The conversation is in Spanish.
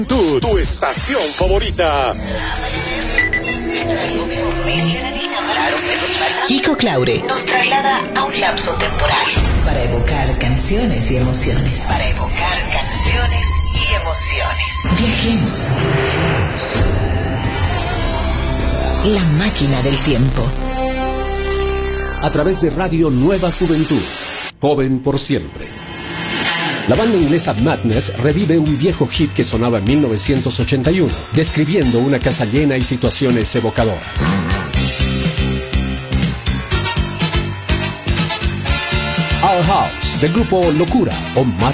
Tu estación favorita. Kiko Claure nos traslada a un lapso temporal para evocar canciones y emociones. Viajemos. La máquina del tiempo. A través de Radio Nueva Juventud. Joven por siempre. La banda inglesa Madness revive un viejo hit que sonaba en 1981, describiendo una casa llena y situaciones evocadoras. Our House, del grupo Locura o